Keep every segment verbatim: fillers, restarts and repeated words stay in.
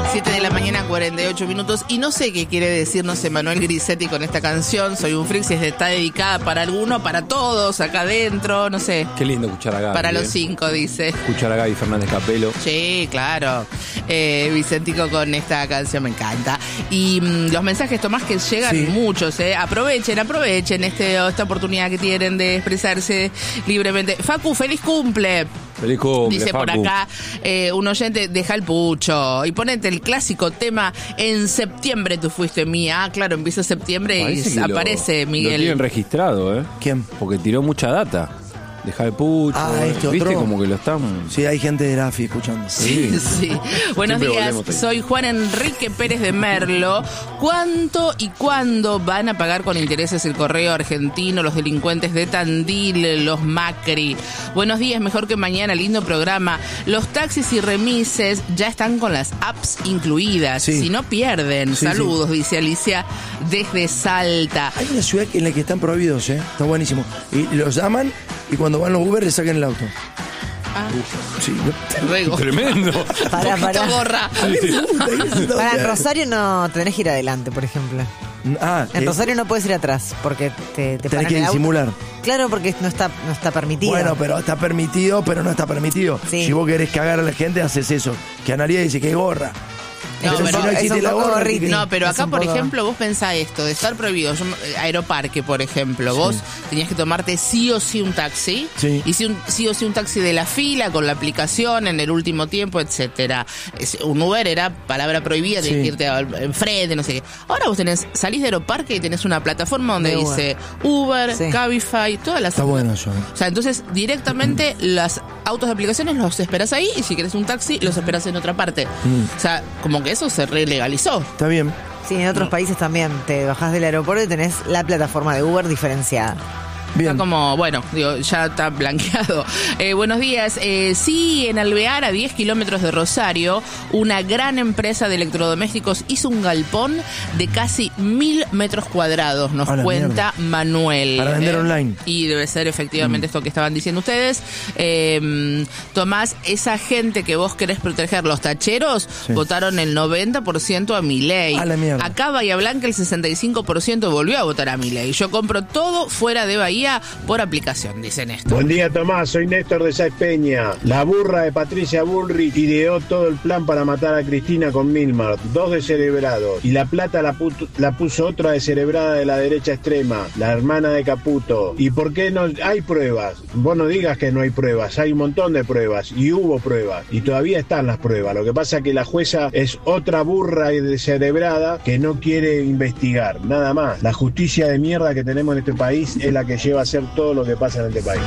siete de la mañana, cuarenta y ocho minutos. Y no sé qué quiere decirnos Emanuel Grisetti con esta canción. Soy un freak, si está dedicada para alguno, para todos, acá adentro, no sé. Qué lindo escuchar a Gaby. Para los eh. cinco, dice. Escuchar a Gaby Fernández Capelo. Sí, claro. Eh, Vicentico con esta canción me encanta. Y mmm, los mensajes, Tomás, que llegan sí. muchos, ¿eh? Aprovechen, aprovechen este, esta oportunidad que tienen de expresarse libremente. Facu, feliz cumple. Feliz cumple, dice Facu. Por acá eh, un oyente, deja el pucho y ponete el clásico tema En septiembre tú fuiste mía. Ah, claro, empieza septiembre Parece y aparece lo, Miguel. Lo tienen registrado, ¿eh? ¿Quién? Porque tiró mucha data. Deja el pucho. Ah, este ¿Viste? otro. Como que lo están... Sí, hay gente de Rafi escuchando. Sí, sí. Buenos días, soy Juan Enrique Pérez de Merlo. ¿Cuánto y cuándo van a pagar con intereses el correo argentino, los delincuentes de Tandil, los Macri? Buenos días, mejor que mañana, lindo programa. Los taxis y remises ya están con las apps incluidas. Sí. Si no pierden. Sí, saludos, sí. dice Alicia desde Salta. Hay una ciudad en la que están prohibidos, ¿eh? Está buenísimo. Y los llaman y cuando van los Uber le sacan el auto. Ah. Sí, Rego. Tremendo. Para, para. Gorra. Para en Rosario no tenés que ir adelante, por ejemplo. Ah, en eh, Rosario no puedes ir atrás porque te, te tenés que disimular. Claro, porque no está, no está permitido. Bueno, pero está permitido, pero no está permitido. Sí. Si vos querés cagar a la gente, haces eso. Que Analia dice que gorra. No, pero, si no existe la gorra, que... no, pero acá, por ejemplo, vos pensás esto, de estar prohibido. Yo, Aeroparque, por ejemplo, sí. vos tenías que tomarte sí o sí un taxi, sí, y sí, un, sí o sí un taxi de la fila, con la aplicación, en el último tiempo, etcétera. Un Uber era palabra prohibida, tenías sí. que irte enfrente, no sé qué. Ahora vos tenés, salís de Aeroparque y tenés una plataforma donde de dice Uber, sí. Cabify, todas las... Está bueno eso. O sea, entonces, directamente mm. los autos de aplicaciones los esperás ahí, y si querés un taxi, los esperás en otra parte. Mm. O sea, como que eso se relegalizó. Está bien. Sí, en otros países también. Te bajás del aeropuerto y tenés la plataforma de Uber diferenciada. Bien. Está como, bueno, digo, ya está blanqueado. Eh, buenos días. Eh, sí, en Alvear, a diez kilómetros de Rosario, una gran empresa de electrodomésticos hizo un galpón de casi mil metros cuadrados, nos cuenta mierda. Manuel. Para vender eh, online. Y debe ser efectivamente mm. esto que estaban diciendo ustedes. Eh, Tomás, esa gente que vos querés proteger, los tacheros, sí. votaron el noventa por ciento a Milei. A la mierda. Acá Bahía Blanca el sesenta y cinco por ciento volvió a votar a Milei. Yo compro todo fuera de Bahía por aplicación, dice Néstor. Buen día, Tomás, soy Néstor de Sáenz Peña. La burra de Patricia Bullrich ideó todo el plan para matar a Cristina con Milmar, dos descerebrados, y la plata la, puto, la puso otra descerebrada de la derecha extrema, la hermana de Caputo. ¿Y por qué no hay pruebas? Vos no digas que no hay pruebas, hay un montón de pruebas, y hubo pruebas, y todavía están las pruebas. Lo que pasa es que la jueza es otra burra y descerebrada que no quiere investigar, nada más. La justicia de mierda que tenemos en este país es la que lleva a hacer todo lo que pasa en este país.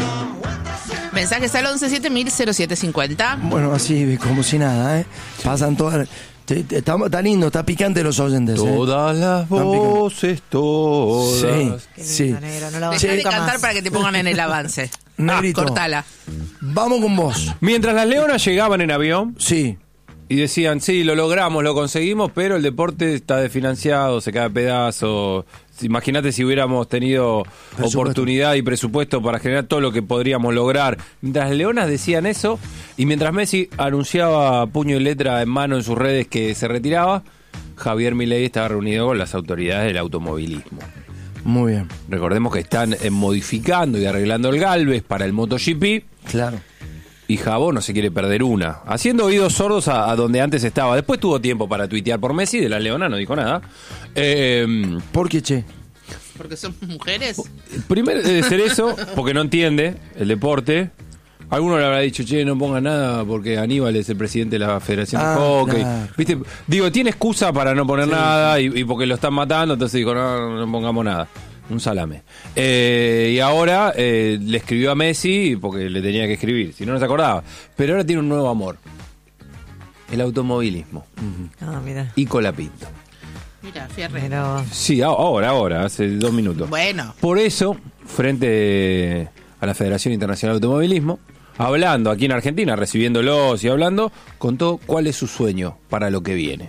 Mensajes al once siete mil cero siete cincuenta. Bueno, así como si nada, ¿eh? Pasan todas... Está, está lindo, está picante los oyentes. Todas ¿eh? las voces, todas. Sí, sí. No Dejá de cantar más para que te pongan en el avance. Negrito, ah, cortala. Vamos con vos. Mientras las leonas llegaban en avión... Sí. Y decían, sí, lo logramos, lo conseguimos, pero el deporte está desfinanciado, se cae a pedazos. Imagínate si hubiéramos tenido oportunidad y presupuesto para generar todo lo que podríamos lograr. Mientras las leonas decían eso, y mientras Messi anunciaba puño y letra en mano en sus redes que se retiraba, Javier Milei estaba reunido con las autoridades del automovilismo. Muy bien. Recordemos que están modificando y arreglando el Galvez para el MotoGP. Claro. Y Jabó no se quiere perder una, haciendo oídos sordos a, a donde antes estaba. Después tuvo tiempo para tuitear por Messi, de la Leona no dijo nada. Eh, ¿Por qué, che? Porque son mujeres. Primero debe ser eso, porque no entiende el deporte. Alguno le habrá dicho, che, no ponga nada porque Aníbal es el presidente de la Federación ah, de Hockey. Claro. ¿Viste? Digo, tiene excusa para no poner sí, nada sí. Y, y porque lo están matando, entonces dijo, no, no pongamos nada. Un salame. Eh, y ahora eh, le escribió a Messi porque le tenía que escribir, si no, no se acordaba. Pero ahora tiene un nuevo amor. El automovilismo. Uh-huh. Ah, mira. Y Colapinto. Mira, Fierre. Pero... Sí, ahora, ahora, hace dos minutos. Bueno. Por eso, frente a la Federación Internacional de Automovilismo, hablando aquí en Argentina, recibiéndolos y hablando, contó cuál es su sueño para lo que viene.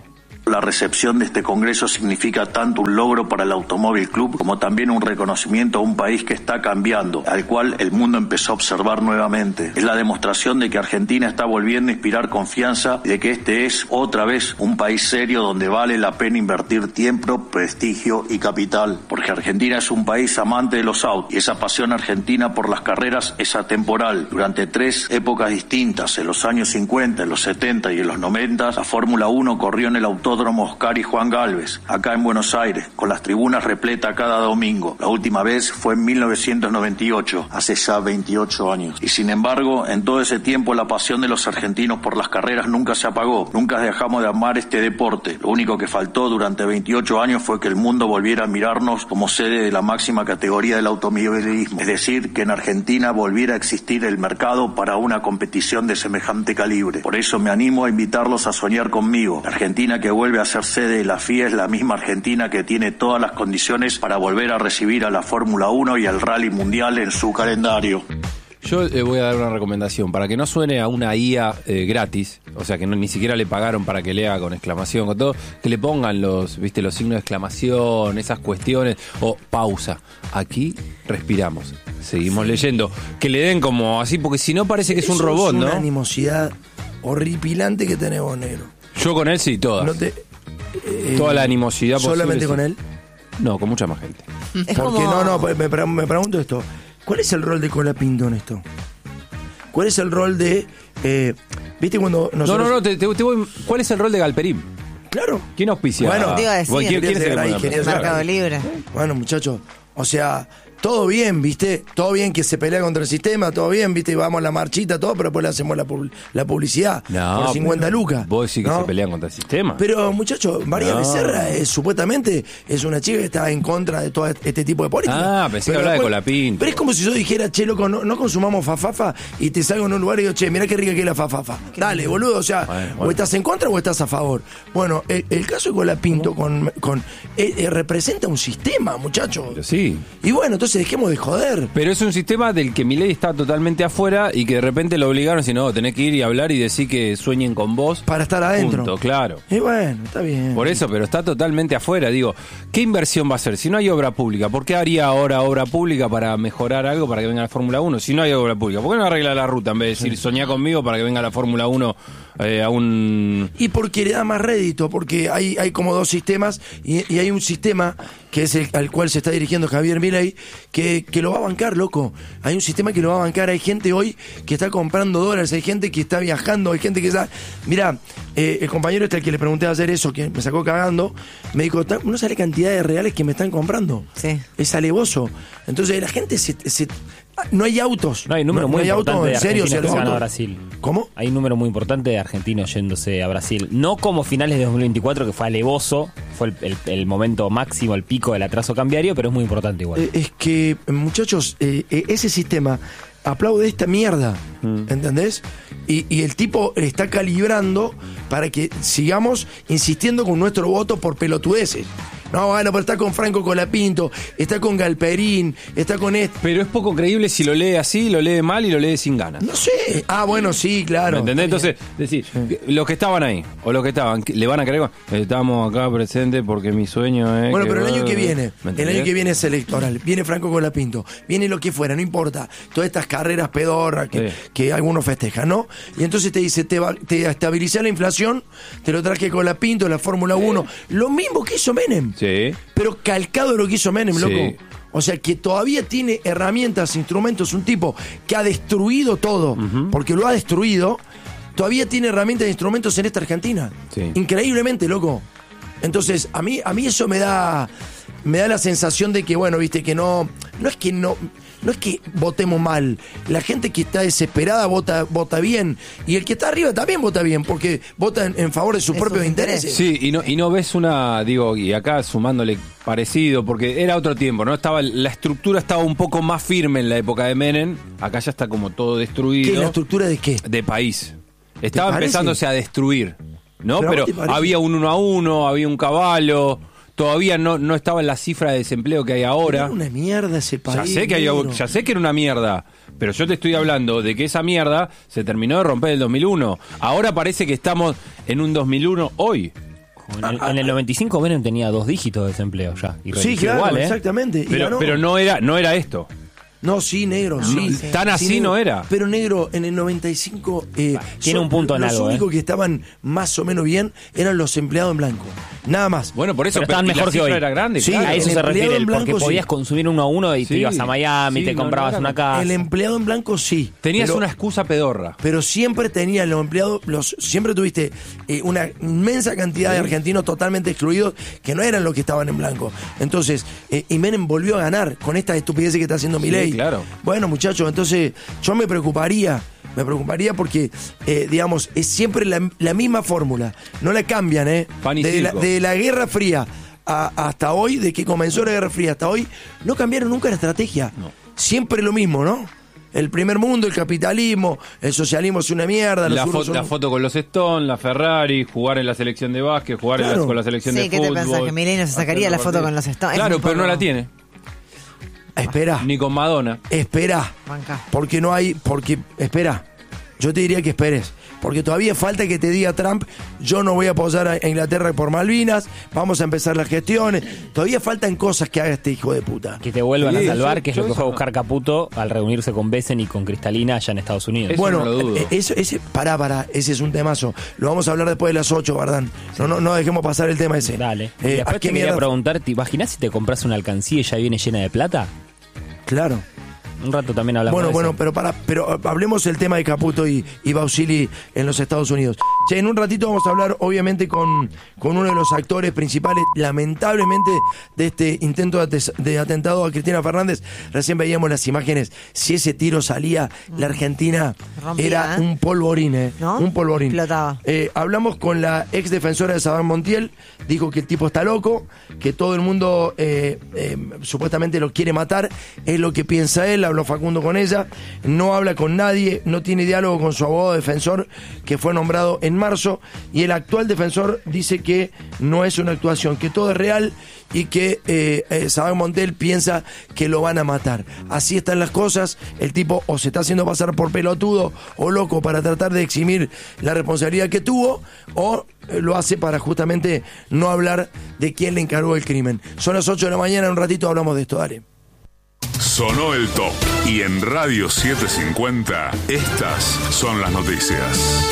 La recepción de este congreso significa tanto un logro para el Automóvil Club como también un reconocimiento a un país que está cambiando, al cual el mundo empezó a observar nuevamente. Es la demostración de que Argentina está volviendo a inspirar confianza y de que este es otra vez un país serio donde vale la pena invertir tiempo, prestigio y capital. Porque Argentina es un país amante de los autos y esa pasión argentina por las carreras es atemporal. Durante tres épocas distintas, en los años cincuenta, en los setenta y en los noventa, la Fórmula uno corrió en el autódromo Oscar y Juan Galvez, acá en Buenos Aires, con las tribunas repletas cada domingo. La última vez fue en mil novecientos noventa y ocho, hace ya veintiocho años. Y sin embargo, en todo ese tiempo la pasión de los argentinos por las carreras nunca se apagó. Nunca dejamos de amar este deporte. Lo único que faltó durante veintiocho años fue que el mundo volviera a mirarnos como sede de la máxima categoría del automovilismo. Es decir, que en Argentina volviera a existir el mercado para una competición de semejante calibre. Por eso me animo a invitarlos a soñar conmigo. La Argentina que vuelve a ser sede de la F I A es la misma Argentina que tiene todas las condiciones para volver a recibir a la Fórmula uno y al Rally Mundial en su calendario. Yo le voy a dar una recomendación, para que no suene a una I A eh, gratis, o sea que no, ni siquiera le pagaron para que lea con exclamación, con todo, que le pongan los, viste, los signos de exclamación, esas cuestiones, o pausa. Aquí respiramos, seguimos sí. leyendo, que le den como así, porque si no parece que es un Eso robot, es una ¿no? Una animosidad horripilante que tenemos, negro. Yo con él sí, todas. No te, eh, Toda la animosidad posible. ¿Solamente con sí. él? No, con mucha más gente. Es Porque como... no, no, me, me pregunto esto. ¿Cuál es el rol de Colapinto en esto? ¿Cuál es el rol de... Eh, ¿Viste cuando nosotros... No, no, no, te, te, te voy... ¿Cuál es el rol de Galperín? Claro. ¿Quién auspicia? Bueno, te iba a decir. ¿Quién, quién se ahí, el Mercado Libre. Bueno, muchachos, o sea... Todo bien, ¿viste? Todo bien que se pelea contra el sistema, todo bien, ¿viste? Vamos a la marchita, todo, pero después le hacemos la, pub- la publicidad no, por cincuenta lucas. Vos decís ¿no? que se pelean contra el sistema. Pero, muchachos, María no. Becerra es, supuestamente es una chica que está en contra de todo este tipo de política. Ah, pensé pero que hablaba después, de Colapinto. Pero es como si yo dijera, che, loco, no, no consumamos fafafa y te salgo en un lugar y digo, che, mirá qué rica que es la fafafa. Dale, boludo, o sea, bueno, bueno. o estás en contra o estás a favor. Bueno, el, el caso de Colapinto con, con eh, eh, representa un sistema, muchachos. Sí. Y bueno, entonces dejemos de joder. Pero es un sistema del que Milei está totalmente afuera y que de repente lo obligaron a decir, no, tenés que ir y hablar y decir que sueñen con vos. Para estar adentro. Punto, claro. Y bueno, está bien. Por eso, pero está totalmente afuera. Digo, ¿qué inversión va a hacer? Si no hay obra pública, ¿por qué haría ahora obra pública para mejorar algo para que venga la Fórmula uno? Si no hay obra pública, ¿por qué no arregla la ruta en vez de decir, sí. soñá conmigo para que venga la Fórmula uno eh, a un... Y porque le da más rédito, porque hay, hay como dos sistemas y, y hay un sistema que es el al cual se está dirigiendo Javier Milei, que, que lo va a bancar, loco. Hay un sistema que lo va a bancar. Hay gente hoy que está comprando dólares, hay gente que está viajando, hay gente que está... Mirá, eh, el compañero este al que le pregunté a hacer eso, que me sacó cagando, me dijo, no sabe cantidades reales que me están comprando. Sí. Es alevoso. Entonces la gente se... se no hay autos. No hay un número no, muy no hay importante autos, de en serio, argentinos que se van autos. a Brasil. ¿Cómo? Hay un número muy importante de argentinos yéndose a Brasil. No como finales de dos mil veinticuatro, que fue alevoso, fue el, el, el momento máximo, el pico del atraso cambiario, pero es muy importante igual. Eh, es que, muchachos, eh, eh, ese sistema aplaude esta mierda, mm. ¿entendés? Y, y el tipo está calibrando para que sigamos insistiendo con nuestro voto por pelotudeces. No, bueno, pero está con Franco Colapinto, está con Galperín, está con este. Pero es poco creíble si lo lee así, lo lee mal y lo lee sin ganas. No sé. Ah, bueno, sí, claro. ¿Me entendés? Entonces, decir, sí. los que estaban ahí, o los que estaban, le van a creer, estamos acá presentes porque mi sueño es... Bueno, que pero el va... año que viene, el año que viene es electoral, viene Franco Colapinto, viene lo que fuera, no importa, todas estas carreras pedorras que, sí. que algunos festejan, ¿no? Y entonces te dice, te, va, te estabilizás la inflación, te lo traje Colapinto, la Fórmula uno, lo mismo que hizo Menem. Sí. Pero calcado de lo que hizo Menem, loco. Sí. O sea, que todavía tiene herramientas, instrumentos, un tipo que ha destruido todo, uh-huh. porque lo ha destruido, todavía tiene herramientas e instrumentos en esta Argentina. Sí. Increíblemente, loco. Entonces, a mí, a mí eso me da, me da la sensación de que, bueno, viste, que no, no es que no... No es que votemos mal, la gente que está desesperada vota vota bien, y el que está arriba también vota bien, porque vota en, en favor de sus propios intereses. Sí, y no, y no ves una, digo, y acá sumándole parecido, porque era otro tiempo, ¿no? Estaba, la estructura estaba un poco más firme en la época de Menem, acá ya está como todo destruido. ¿Qué? ¿La estructura de qué? De país. Estaba empezándose a destruir, ¿no? Pero, Pero te había un uno a uno, había un caballo... Todavía no, no estaba en la cifra de desempleo que hay ahora. Era una mierda ese país. Ya sé que hay, ya sé que era una mierda, pero yo te estoy hablando de que esa mierda se terminó de romper en el dos mil uno. Ahora parece que estamos en un dos mil uno hoy. En el, en el noventa y cinco Menem tenía dos dígitos de desempleo ya. Y sí, claro, igual, ¿eh? Exactamente. Pero, pero no era no era esto. No, sí, negro, no, sí. sí. Tan así sí, no era. Pero negro, en el noventa y cinco... Eh, Tiene un punto en los algo. Los únicos eh. que estaban más o menos bien eran los empleados en blanco. Nada más. Bueno, por eso pero estaban mejor que hoy. Era grande, sí, claro. A eso se refiere, el porque sí. podías consumir uno a uno y sí, te ibas a Miami, sí, te comprabas no, no, una casa. El empleado en blanco sí. Tenías pero, una excusa pedorra. Pero siempre tenían los empleados, los siempre tuviste eh, una inmensa cantidad sí. de argentinos totalmente excluidos que no eran los que estaban en blanco. Entonces, eh, y Menem volvió a ganar con estas estupideces que está haciendo sí, Milei. Claro. Bueno, muchachos, entonces yo me preocuparía, me preocuparía porque, eh, digamos, es siempre la, la misma fórmula. No la cambian, ¿eh? Pan y de, la, circo. de la Guerra Fría a, hasta hoy, de que comenzó la Guerra Fría hasta hoy, no cambiaron nunca la estrategia. No. Siempre lo mismo, ¿no? El primer mundo, el capitalismo, el socialismo es una mierda. Los la, fo son... la foto con los Stones, la Ferrari, jugar en la selección de básquet, jugar claro. en la, con la selección sí, de ¿qué fútbol. ¿Qué te pensás? Que Milei no se sacaría la foto con los Stones. Claro, pero no la tiene. Espera. Ni con Madonna. Espera. Banca. Porque no hay. Porque. Espera. Yo te diría que esperes. Porque todavía falta que te diga Trump: yo no voy a apoyar a Inglaterra por Malvinas. Vamos a empezar las gestiones. Todavía faltan cosas que haga este hijo de puta. Que te vuelvan sí, a salvar, yo, que es lo que fue a buscar no. Caputo al reunirse con Besen y con Cristalina allá en Estados Unidos. Eso bueno, no lo dudo. eso, ese. Pará, pará. Ese es un temazo. Lo vamos a hablar después de las ocho, Bardán. No, no, no dejemos pasar el tema ese. Dale. Eh, y después ¿a qué te quería mierda? preguntar, ¿te imaginás si te compras una alcancía y ya viene llena de plata? Claro. Un rato también hablamos Bueno, de bueno, eso. pero para, pero hablemos del tema de Caputo y, y Bausili en los Estados Unidos. Che, en un ratito vamos a hablar, obviamente, con, con uno de los actores principales, lamentablemente, de este intento de, de atentado a Cristina Fernández. Recién veíamos las imágenes. Si ese tiro salía, la Argentina Rompía, era ¿eh? un polvorín, ¿eh? ¿No? Un polvorín. Explotaba. Eh, hablamos con la ex defensora de Saddam Montiel. Dijo que el tipo está loco, que todo el mundo eh, eh, supuestamente lo quiere matar. Es lo que piensa él. Habló Facundo con ella. No habla con nadie. No tiene diálogo con su abogado defensor, que fue nombrado en marzo. Y el actual defensor dice que no es una actuación, que todo es real y que eh, eh, Saddam Montiel piensa que lo van a matar. Así están las cosas. El tipo o se está haciendo pasar por pelotudo o loco para tratar de eximir la responsabilidad que tuvo, o eh, lo hace para justamente no hablar de quién le encargó el crimen. Son las ocho de la mañana, en un ratito hablamos de esto, dale. Sonó el top y en Radio setecientos cincuenta estas son las noticias.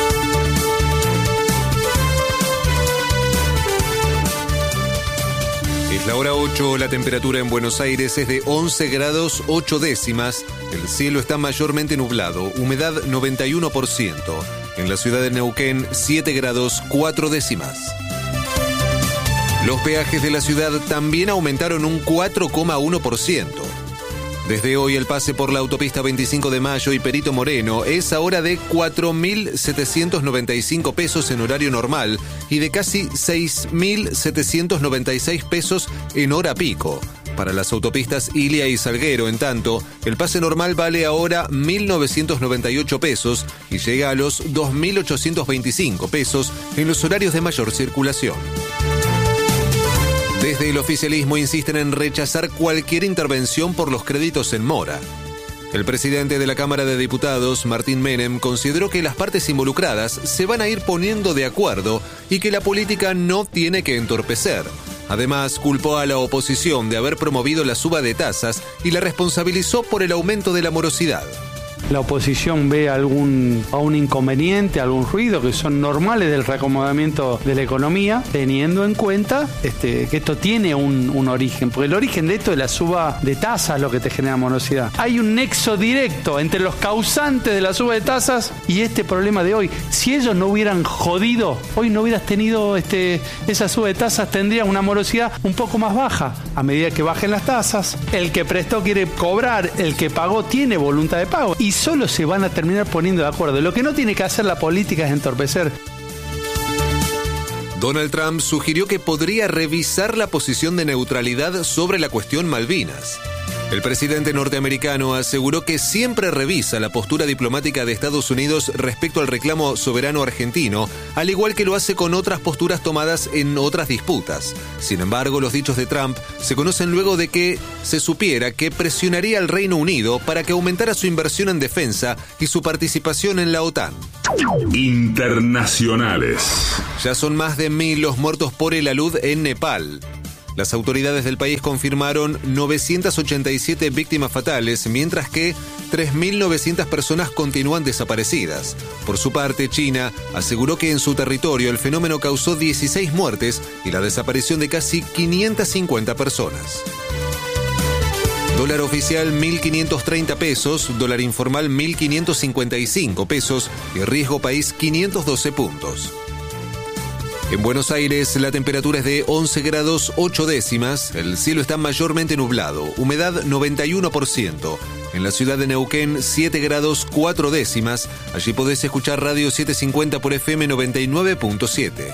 Es la hora ocho, la temperatura en Buenos Aires es de once grados ocho décimas, el cielo está mayormente nublado, humedad noventa y uno por ciento. En la ciudad de Neuquén, siete grados cuatro décimas. Los peajes de la ciudad también aumentaron un cuatro coma uno por ciento. Desde hoy el pase por la autopista veinticinco de Mayo y Perito Moreno es ahora de cuatro mil setecientos noventa y cinco pesos en horario normal y de casi seis mil setecientos noventa y seis pesos en hora pico. Para las autopistas Ilia y Salguero, en tanto, el pase normal vale ahora mil novecientos noventa y ocho pesos y llega a los dos mil ochocientos veinticinco pesos en los horarios de mayor circulación. Desde el oficialismo insisten en rechazar cualquier intervención por los créditos en mora. El presidente de la Cámara de Diputados, Martín Menem, consideró que las partes involucradas se van a ir poniendo de acuerdo y que la política no tiene que entorpecer. Además, culpó a la oposición de haber promovido la suba de tasas y la responsabilizó por el aumento de la morosidad. La oposición ve algún, algún inconveniente, algún ruido que son normales del reacomodamiento de la economía, teniendo en cuenta este, que esto tiene un, un origen, porque el origen de esto es la suba de tasas lo que te genera morosidad. Hay un nexo directo entre los causantes de la suba de tasas y este problema de hoy. Si ellos no hubieran jodido, hoy no hubieras tenido este, esa suba de tasas, tendrían una morosidad un poco más baja. A medida que bajen las tasas, el que prestó quiere cobrar, el que pagó tiene voluntad de pago. Y solo se van a terminar poniendo de acuerdo. Lo que no tiene que hacer la política es entorpecer. Donald Trump sugirió que podría revisar la posición de neutralidad sobre la cuestión Malvinas. El presidente norteamericano aseguró que siempre revisa la postura diplomática de Estados Unidos respecto al reclamo soberano argentino, al igual que lo hace con otras posturas tomadas en otras disputas. Sin embargo, los dichos de Trump se conocen luego de que se supiera que presionaría al Reino Unido para que aumentara su inversión en defensa y su participación en la OTAN. Internacionales. Ya son más de mil los muertos por el alud en Nepal. Las autoridades del país confirmaron novecientas ochenta y siete víctimas fatales, mientras que tres mil novecientas personas continúan desaparecidas. Por su parte, China aseguró que en su territorio el fenómeno causó dieciséis muertes y la desaparición de casi quinientas cincuenta personas. Dólar oficial mil quinientos treinta pesos, dólar informal mil quinientos cincuenta y cinco pesos y riesgo país quinientos doce puntos. En Buenos Aires la temperatura es de once grados ocho décimas, el cielo está mayormente nublado, humedad noventa y uno por ciento. En la ciudad de Neuquén siete grados cuatro décimas, allí podés escuchar Radio setecientos cincuenta por F M noventa y nueve punto siete.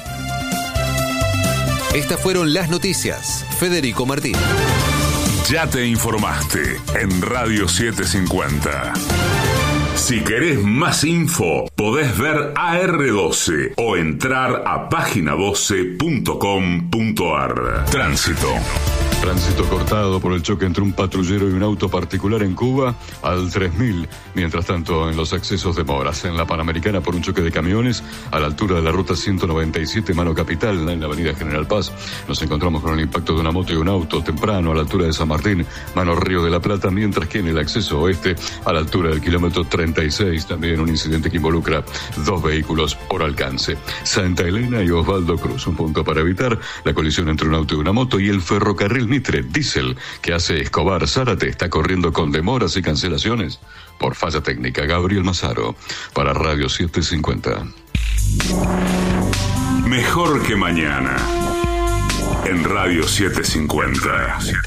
Estas fueron las noticias. Federico Martín. Ya te informaste en Radio setecientos cincuenta. Si querés más info, podés ver A R doce o entrar a página doce punto com punto a r. Tránsito. Tránsito cortado por el choque entre un patrullero y un auto particular en Cuba al tres mil. Mientras tanto, en los accesos de Moras, en la Panamericana por un choque de camiones a la altura de la ruta ciento noventa y siete, Mano Capital, en la avenida General Paz. Nos encontramos con el impacto de una moto y un auto temprano a la altura de San Martín, Mano Río de la Plata, mientras que en el acceso oeste, a la altura del kilómetro treinta y seis, también un incidente que involucra dos vehículos por alcance. Santa Elena y Osvaldo Cruz, un punto para evitar la colisión entre un auto y una moto, y el ferrocarril Mitre Diesel que hace Escobar Zárate está corriendo con demoras y cancelaciones por falla técnica. Gabriel Mazaro para Radio setecientos cincuenta. Mejor que mañana en Radio setecientos cincuenta.